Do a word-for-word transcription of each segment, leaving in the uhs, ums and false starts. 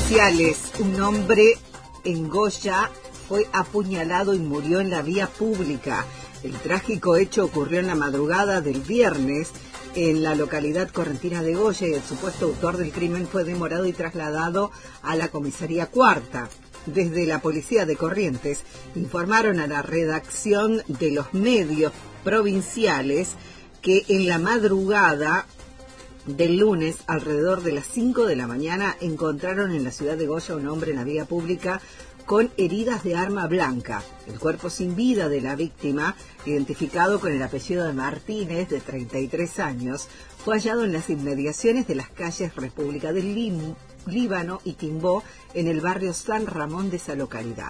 policiales. Un hombre en Goya fue apuñalado y murió en la vía pública. El trágico hecho ocurrió en la madrugada del viernes en la localidad correntina de Goya y el supuesto autor del crimen fue demorado y trasladado a la comisaría cuarta. Desde la policía de Corrientes informaron a la redacción de los medios provinciales que en la madrugada del lunes, alrededor de las cinco de la mañana, encontraron en la ciudad de Goya un hombre en la vía pública con heridas de arma blanca. El cuerpo sin vida de la víctima, identificado con el apellido de Martínez, de treinta y tres años, fue hallado en las inmediaciones de las calles República del Lim- Líbano y Timbó, en el barrio San Ramón de esa localidad.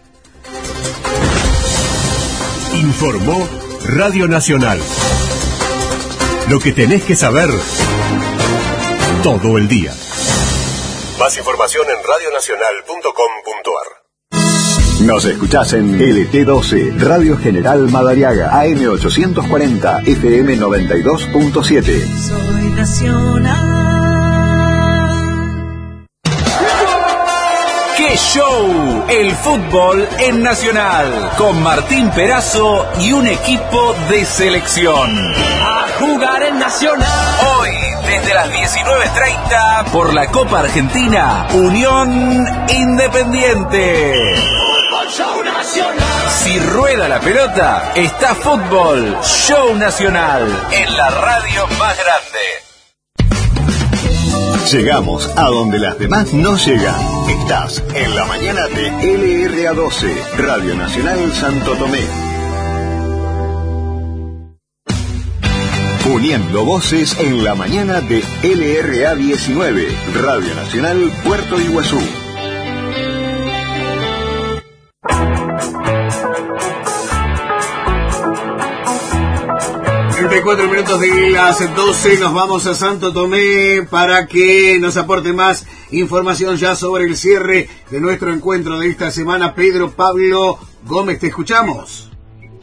Informó Radio Nacional. Lo que tenés que saber todo el día. Más información en radio nacional punto com punto a r. Nos escuchás en L T doce, Radio General Madariaga, A M ochocientos cuarenta, F M noventa y dos punto siete. Soy nacional. ¡Qué show! El fútbol en Nacional, con Martín Perazo y un equipo de selección. A jugar en Nacional. Hoy, desde las diecinueve treinta, por la Copa Argentina, Unión Independiente. Fútbol Show Nacional. Si rueda la pelota, está Fútbol Show Nacional, en la radio más grande. Llegamos a donde las demás no llegan. Estás en la mañana de L R A doce, Radio Nacional Santo Tomé. Uniendo voces en la mañana de L R A diecinueve, Radio Nacional Puerto Iguazú. treinta y cuatro minutos de las doce, nos vamos a Santo Tomé para que nos aporte más información ya sobre el cierre de nuestro encuentro de esta semana. Pedro Pablo Gómez, te escuchamos.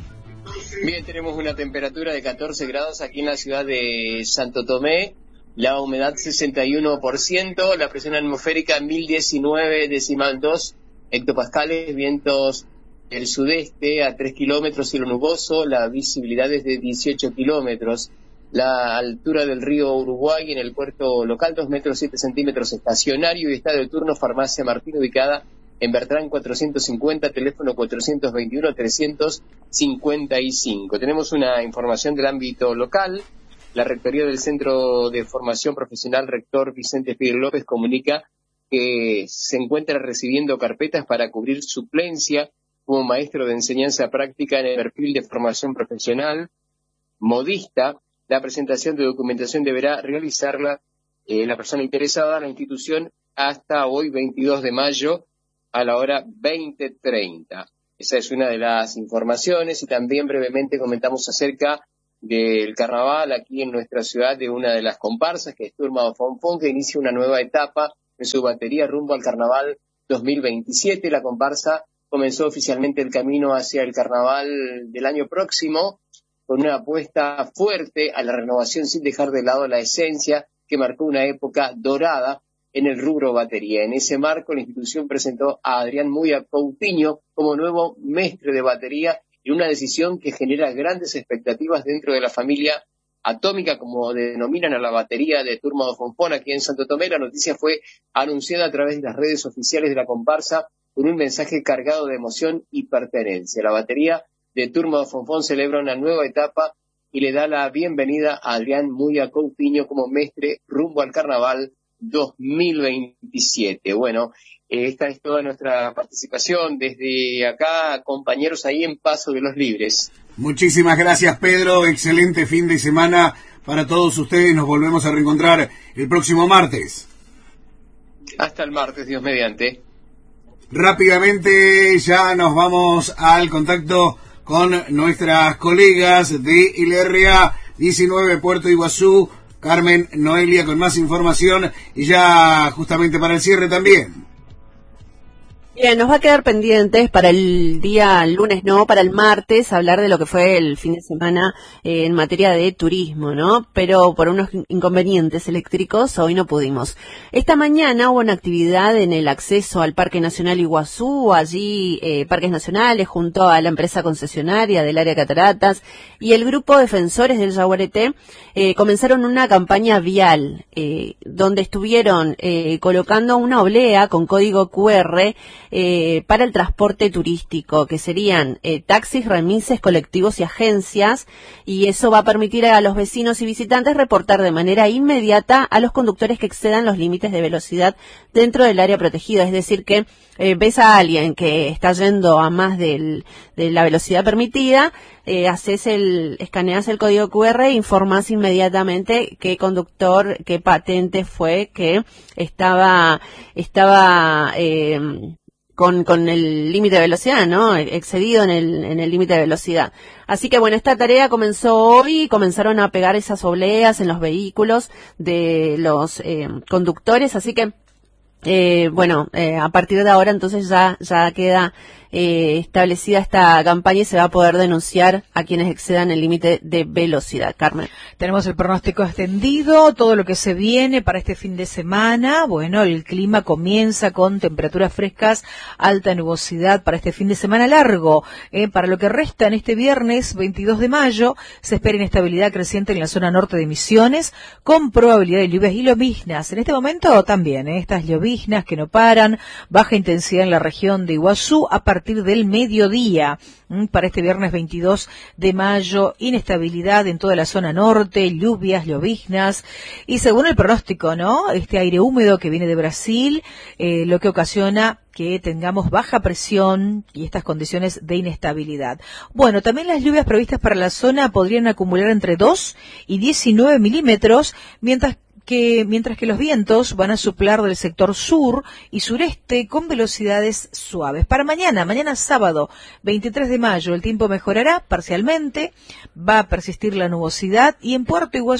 Bien, tenemos una temperatura de catorce grados aquí en la ciudad de Santo Tomé, la humedad sesenta y uno por ciento, la presión atmosférica mil diecinueve decimal dos hectopascales, vientos del sudeste a tres kilómetros, cielo nuboso, la visibilidad es de dieciocho kilómetros, la altura del río Uruguay en el puerto local dos metros siete centímetros estacionario y está de turno Farmacia Martín ubicada en Bertrán cuatrocientos cincuenta, teléfono cuatrocientos veintiuno trescientos cincuenta y cinco. Tenemos una información del ámbito local. La Rectoría del Centro de Formación Profesional Rector Vicente Fidel López comunica que se encuentra recibiendo carpetas para cubrir suplencia como maestro de enseñanza práctica en el perfil de formación profesional, modista. La presentación de documentación deberá realizarla eh, la persona interesada a la institución hasta hoy, veintidós de mayo, a la hora veinte treinta. Esa es una de las informaciones y también brevemente comentamos acerca del carnaval aquí en nuestra ciudad de una de las comparsas, que es Turma do Fonfón, que inicia una nueva etapa en su batería rumbo al carnaval dos mil veintisiete. La comparsa comenzó oficialmente el camino hacia el carnaval del año próximo con una apuesta fuerte a la renovación sin dejar de lado la esencia que marcó una época dorada en el rubro batería. En ese marco, la institución presentó a Adrián Muya Coutinho como nuevo mestre de batería en una decisión que genera grandes expectativas dentro de la familia atómica, como denominan a la batería de Turma do Fonfón aquí en Santo Tomé. La noticia fue anunciada a través de las redes oficiales de la comparsa con un mensaje cargado de emoción y pertenencia. La batería de Turma do Fonfón celebra una nueva etapa y le da la bienvenida a Adrián Muya Coutinho como mestre rumbo al carnaval dos mil veintisiete. Bueno, eh, esta es toda nuestra participación desde acá, compañeros ahí en Paso de los Libres. Muchísimas gracias, Pedro. Excelente fin de semana para todos ustedes. Nos volvemos a reencontrar el próximo martes. Hasta el martes, Dios mediante. Rápidamente ya nos vamos al contacto con nuestras colegas de L R A diecinueve Puerto Iguazú, Carmen, Noelia, con más información y ya justamente para el cierre también. Bien, nos va a quedar pendientes para el día lunes, no, para el martes, hablar de lo que fue el fin de semana eh, en materia de turismo, ¿no? Pero por unos inconvenientes eléctricos hoy no pudimos. Esta mañana hubo una actividad en el acceso al Parque Nacional Iguazú, allí eh, Parques Nacionales, junto a la empresa concesionaria del área Cataratas y el grupo Defensores del Yaguareté, eh, comenzaron una campaña vial, eh, donde estuvieron eh, colocando una oblea con código cu erre Eh, para el transporte turístico, que serían eh, taxis, remises, colectivos y agencias, y eso va a permitir a los vecinos y visitantes reportar de manera inmediata a los conductores que excedan los límites de velocidad dentro del área protegida. Es decir, que eh, ves a alguien que está yendo a más del, de la velocidad permitida, eh, haces el, escaneas el código cu erre e informás inmediatamente qué conductor, qué patente fue que estaba, estaba, eh, con, con el límite de velocidad, ¿no? Excedido en el, en el límite de velocidad. Así que bueno, esta tarea comenzó hoy y comenzaron a pegar esas obleas en los vehículos de los eh, conductores, así que eh, bueno, eh, a partir de ahora entonces ya, ya queda eh, establecida esta campaña y se va a poder denunciar a quienes excedan el límite de velocidad. Carmen. Tenemos el pronóstico extendido, todo lo que se viene para este fin de semana. Bueno, el clima comienza con temperaturas frescas, alta nubosidad para este fin de semana largo. Eh, para lo que resta en este viernes veintidós de mayo, se espera inestabilidad creciente en la zona norte de Misiones, con probabilidad de lluvias y lloviznas. En este momento también, eh, estas lloviznas que no paran, baja intensidad en la región de Iguazú a partir del mediodía. Para este viernes veintidós de mayo, inestabilidad en toda la zona norte, lluvias, lloviznas, y según el pronóstico, ¿no? Este aire húmedo que viene de Brasil, eh, lo que ocasiona que tengamos baja presión y estas condiciones de inestabilidad. Bueno, también las lluvias previstas para la zona podrían acumular entre dos y diecinueve milímetros, mientras que mientras que los vientos van a soplar del sector sur y sureste con velocidades suaves. Para mañana, mañana sábado, veintitrés de mayo, el tiempo mejorará parcialmente, va a persistir la nubosidad y en Puerto Iguazú